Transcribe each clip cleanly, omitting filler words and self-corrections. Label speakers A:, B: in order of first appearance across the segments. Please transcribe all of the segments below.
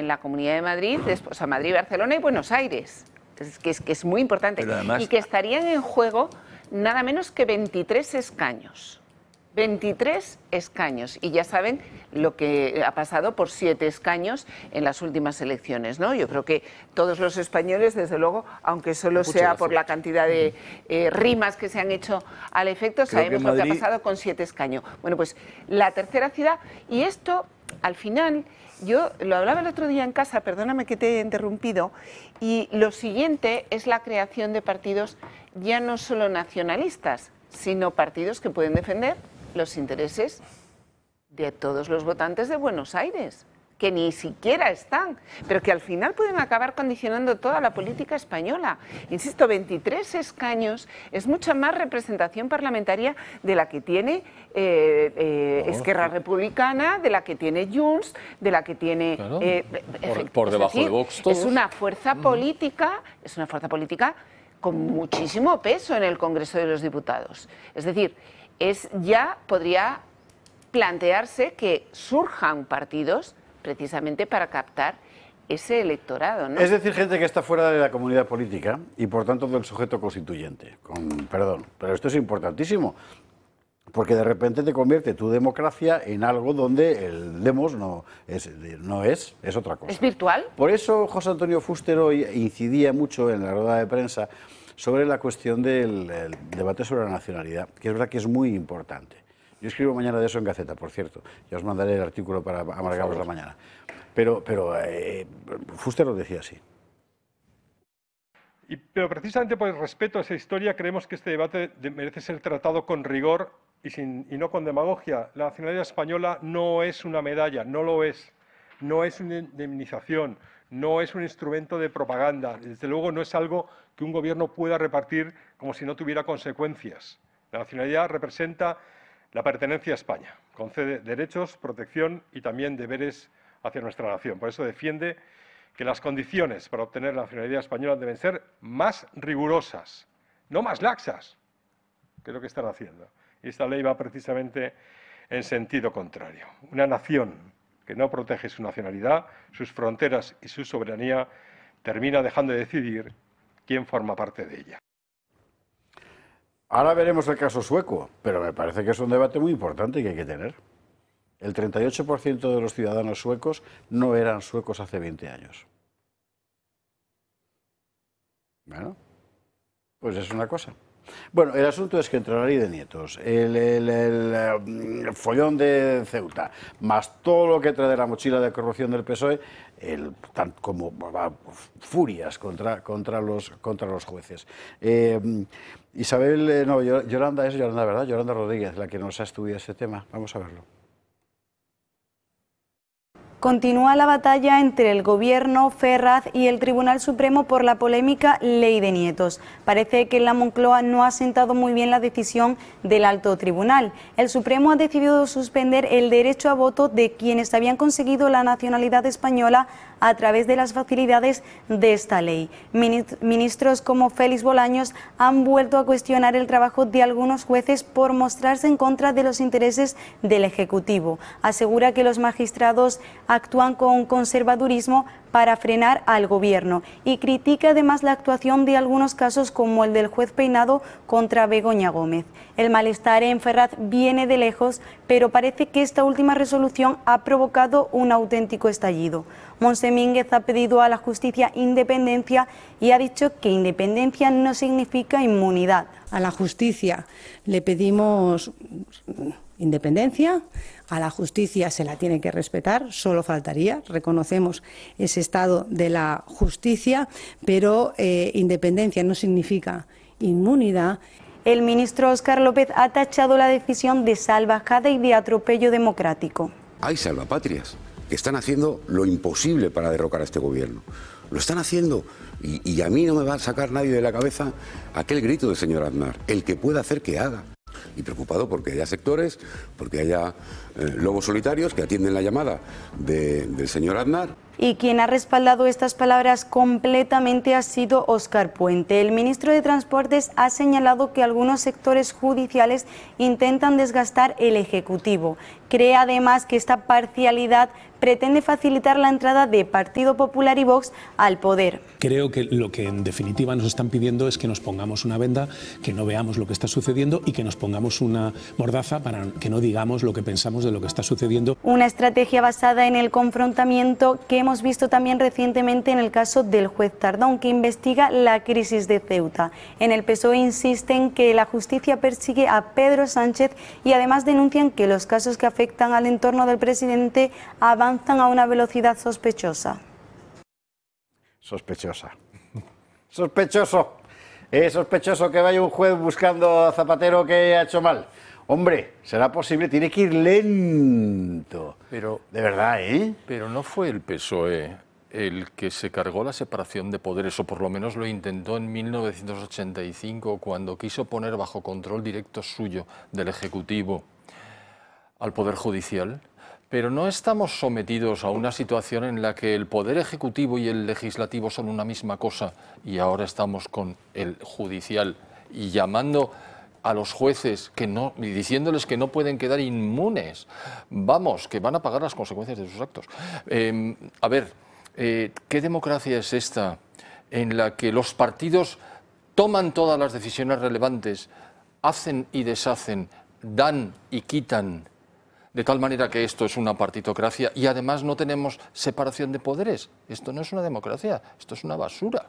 A: la Comunidad de Madrid, o sea, Madrid, Barcelona y Buenos Aires. Es que es muy importante.
B: Además,
A: y que estarían en juego nada menos que 23 escaños. 23 escaños. Y ya saben lo que ha pasado por 7 escaños en las últimas elecciones, ¿no? Yo creo que todos los españoles, desde luego, aunque solo sea por la cantidad de rimas que se han hecho al efecto, sabemos lo que ha pasado con 7 escaños. Bueno, pues la tercera ciudad, y esto, al final, yo lo hablaba el otro día en casa, perdóname que te he interrumpido, y lo siguiente es la creación de partidos ya no solo nacionalistas, sino partidos que pueden defender los intereses de todos los votantes de Buenos Aires, que ni siquiera están, pero que al final pueden acabar condicionando toda la política española. Insisto, 23 escaños es mucha más representación parlamentaria de la que tiene Esquerra Republicana, de la que tiene Junts, de la que tiene...
C: Claro. Por debajo de Vox todos.
A: Es una fuerza política, con muchísimo peso en el Congreso de los Diputados. Es decir, ya podría plantearse que surjan partidos precisamente para captar ese electorado, ¿no?
D: Es decir, gente que está fuera de la comunidad política y por tanto del sujeto constituyente. Perdón, pero esto es importantísimo, porque de repente te convierte tu democracia en algo donde el demos es otra cosa.
A: ¿Es virtual?
D: Por eso José Antonio Fuster hoy incidía mucho en la rueda de prensa sobre la cuestión del debate sobre la nacionalidad, que es verdad que es muy importante. Yo escribo mañana de eso en Gaceta, por cierto. Ya os mandaré el artículo para amargaros la mañana. Pero Fuster lo decía así.
E: Pero precisamente por el respeto a esa historia, creemos que este debate merece ser tratado con rigor y no con demagogia. La nacionalidad española no es una medalla, no lo es. No es una indemnización, no es un instrumento de propaganda. Desde luego no es algo que un gobierno pueda repartir como si no tuviera consecuencias. La nacionalidad representa la pertenencia a España, concede derechos, protección y también deberes hacia nuestra nación. Por eso defiende que las condiciones para obtener la nacionalidad española deben ser más rigurosas, no más laxas, que es lo que están haciendo. Y esta ley va precisamente en sentido contrario. Una nación que no protege su nacionalidad, sus fronteras y su soberanía, termina dejando de decidir quién forma parte de ella.
D: Ahora veremos el caso sueco, pero me parece que es un debate muy importante que hay que tener. El 38% de los ciudadanos suecos no eran suecos hace 20 años. Bueno, pues es una cosa. Bueno, el asunto es que entre la ley de nietos, el follón de Ceuta, más todo lo que trae de la mochila de corrupción del PSOE, como furias contra los jueces. Yolanda, ¿verdad? Yolanda Rodríguez, la que nos ha estudiado este tema. Vamos a verlo.
F: Continúa la batalla entre el Gobierno, Ferraz y el Tribunal Supremo por la polémica Ley de Nietos. Parece que en la Moncloa no ha sentado muy bien la decisión del Alto Tribunal. El Supremo ha decidido suspender el derecho a voto de quienes habían conseguido la nacionalidad española a través de las facilidades de esta ley. Ministros como Félix Bolaños han vuelto a cuestionar el trabajo de algunos jueces por mostrarse en contra de los intereses del Ejecutivo. Asegura que los magistrados actúan con conservadurismo para frenar al Gobierno y critica además la actuación de algunos casos como el del juez Peinado contra Begoña Gómez. El malestar en Ferraz viene de lejos, pero parece que esta última resolución ha provocado un auténtico estallido. Monse Mínguez ha pedido a la justicia independencia y ha dicho que independencia no significa inmunidad.
G: A la justicia le pedimos independencia, a la justicia se la tiene que respetar, solo faltaría, reconocemos ese estado de la justicia, pero independencia no significa inmunidad.
F: El ministro Óscar López ha tachado la decisión de salvajada y de atropello democrático.
H: Hay salvapatrias que están haciendo lo imposible para derrocar a este gobierno. Lo están haciendo y a mí no me va a sacar nadie de la cabeza aquel grito del señor Aznar, el que pueda hacer que haga. Y preocupado porque haya sectores, porque haya lobos solitarios que atienden la llamada del señor Aznar.
F: Y quien ha respaldado estas palabras completamente ha sido Óscar Puente. El ministro de Transportes ha señalado que algunos sectores judiciales intentan desgastar el Ejecutivo. Cree además que esta parcialidad pretende facilitar la entrada de Partido Popular y Vox al poder.
B: Creo que lo que en definitiva nos están pidiendo es que nos pongamos una venda, que no veamos lo que está sucediendo y que nos pongamos una mordaza para que no digamos lo que pensamos de lo que está sucediendo.
F: Una estrategia basada en el confrontamiento que hemos visto también recientemente en el caso del juez Tardón, que investiga la crisis de Ceuta. En el PSOE insisten que la justicia persigue a Pedro Sánchez y además denuncian que los casos que afectan al entorno del presidente avanzan a una velocidad sospechosa.
D: Sospechosa. Sospechoso. Es sospechoso que vaya un juez buscando a Zapatero que ha hecho mal. Hombre, ¿será posible? Tiene que ir lento.
C: Pero,
D: de verdad, ¿eh?
C: Pero no fue el PSOE el que se cargó la separación de poderes, o por lo menos lo intentó en 1985, cuando quiso poner bajo control directo suyo del Ejecutivo al Poder Judicial. Pero no estamos sometidos a una situación en la que el Poder Ejecutivo y el Legislativo son una misma cosa, y ahora estamos con el Judicial y llamando a los jueces y diciéndoles que no pueden quedar inmunes. Vamos, que van a pagar las consecuencias de sus actos. A ver, ¿qué democracia es esta en la que los partidos toman todas las decisiones relevantes, hacen y deshacen, dan y quitan, de tal manera que esto es una partitocracia y además no tenemos separación de poderes? Esto no es una democracia, esto es una basura.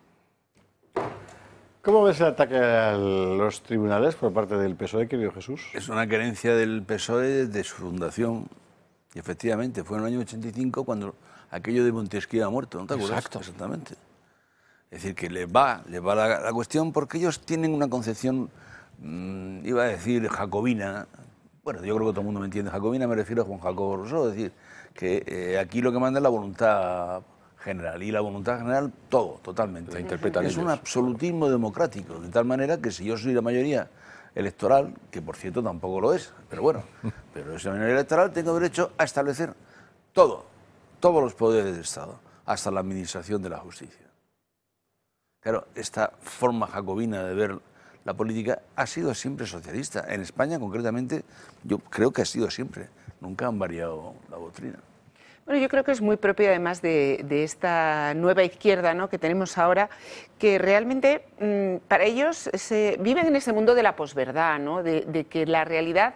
D: ¿Cómo ves el ataque a los tribunales por parte del PSOE, querido Jesús?
I: Es una querencia del PSOE desde su fundación. Y efectivamente, fue en el año 85 cuando aquello de Montesquieu ha muerto, ¿no te acuerdas?
C: Exacto.
I: Exactamente. Es decir, que les va la cuestión porque ellos tienen una concepción, iba a decir, jacobina. Bueno, yo creo que todo el mundo me entiende. Jacobina me refiero a Juan Jacobo Rousseau. Es decir, que aquí lo que manda es la voluntad general, y la voluntad general todo, totalmente.
C: La interpretan
I: es
C: ellos.
I: un absolutismo democrático, de tal manera que si yo soy la mayoría electoral, que por cierto tampoco lo es, pero bueno, pero esa mayoría electoral, tengo derecho a establecer todos los poderes del Estado, hasta la administración de la justicia. Claro, esta forma jacobina de ver la política ha sido siempre socialista. En España, concretamente, yo creo que ha sido siempre. Nunca han variado la doctrina.
A: Bueno, yo creo que es muy propio además de esta nueva izquierda, ¿no?, que tenemos ahora, que realmente para ellos viven en ese mundo de la posverdad, ¿no?, de que la realidad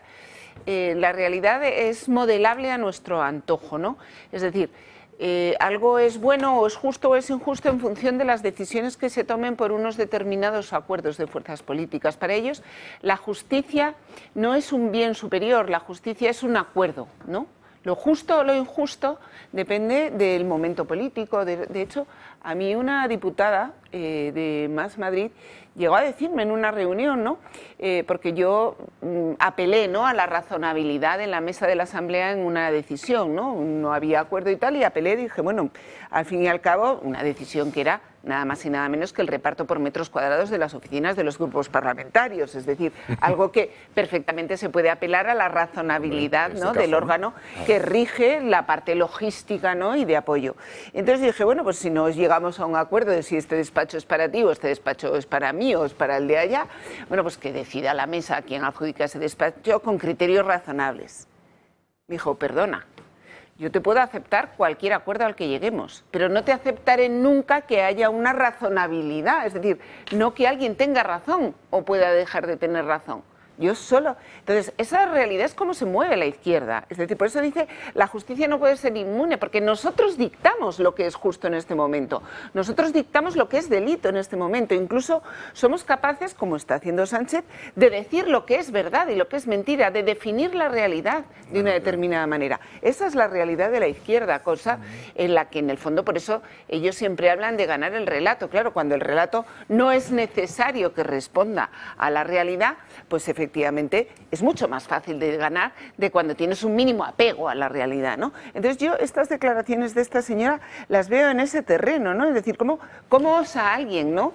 A: es modelable a nuestro antojo, ¿no? Es decir, algo es bueno o es justo o es injusto en función de las decisiones que se tomen por unos determinados acuerdos de fuerzas políticas. Para ellos, la justicia no es un bien superior, la justicia es un acuerdo, ¿no? Lo justo o lo injusto depende del momento político. De hecho, a mí una diputada de Más Madrid llegó a decirme en una reunión, ¿no?, porque yo apelé, ¿no?, a la razonabilidad en la mesa de la Asamblea en una decisión, no había acuerdo y tal, y apelé, dije, bueno, al fin y al cabo, una decisión que era nada más y nada menos que el reparto por metros cuadrados de las oficinas de los grupos parlamentarios, es decir, algo que perfectamente se puede apelar a la razonabilidad, ¿no?, del órgano que rige la parte logística, ¿no?, y de apoyo. Entonces dije, bueno, pues si no llegamos a un acuerdo de si este despacho es para ti o este despacho es para mí o es para el de allá, bueno, pues que decida la mesa quién adjudica ese despacho con criterios razonables. Me dijo, perdona, yo te puedo aceptar cualquier acuerdo al que lleguemos, pero no te aceptaré nunca que haya una razonabilidad, es decir, no que alguien tenga razón o pueda dejar de tener razón. Yo solo. Entonces, esa realidad es cómo se mueve la izquierda. Es decir, por eso dice, la justicia no puede ser inmune, porque nosotros dictamos lo que es justo en este momento. Nosotros dictamos lo que es delito en este momento. Incluso somos capaces, como está haciendo Sánchez, de decir lo que es verdad y lo que es mentira, de definir la realidad de una determinada manera. Esa es la realidad de la izquierda, cosa en la que, en el fondo, por eso ellos siempre hablan de ganar el relato. Claro, cuando el relato no es necesario que responda a la realidad, pues efectivamente es mucho más fácil de ganar de cuando tienes un mínimo apego a la realidad, ¿no? Entonces yo estas declaraciones de esta señora las veo en ese terreno, ¿no? Es decir, ¿cómo osa alguien, ¿no?,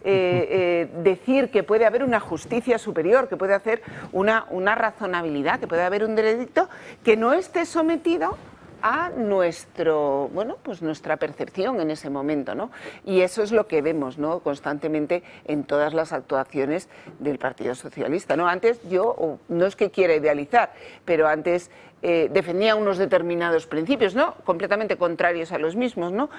A: decir que puede haber una justicia superior, que puede hacer una razonabilidad, que puede haber un veredicto que no esté sometido a nuestra percepción en ese momento, ¿no? Y eso es lo que vemos, ¿no?, constantemente en todas las actuaciones del Partido Socialista, ¿no? Antes yo, no es que quiera idealizar, pero antes defendía unos determinados principios, ¿no?, completamente contrarios a los mismos, ¿no?